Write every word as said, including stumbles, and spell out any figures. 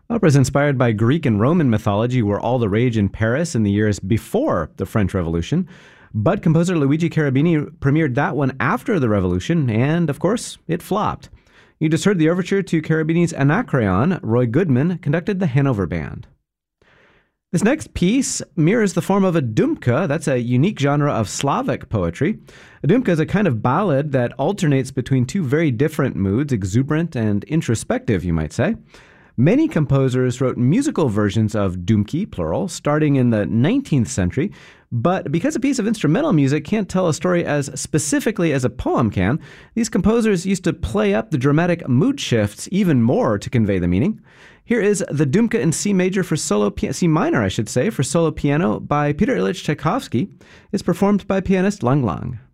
Operas inspired by Greek and Roman mythology were all the rage in Paris in the years before the French Revolution, but composer Luigi Cherubini premiered that one after the Revolution, and, of course, it flopped. You just heard the overture to Cherubini's Anacreon. Roy Goodman conducted the Hanover Band. This next piece mirrors the form of a dumka. That's a unique genre of Slavic poetry. A dumka is a kind of ballad that alternates between two very different moods, exuberant and introspective, you might say. Many composers wrote musical versions of dumki, plural, starting in the nineteenth century, but because a piece of instrumental music can't tell a story as specifically as a poem can, these composers used to play up the dramatic mood shifts even more to convey the meaning. Here is the Dumka in C major for solo piano, C minor, I should say, for solo piano by Peter Ilyich Tchaikovsky. It's performed by pianist Lang Lang.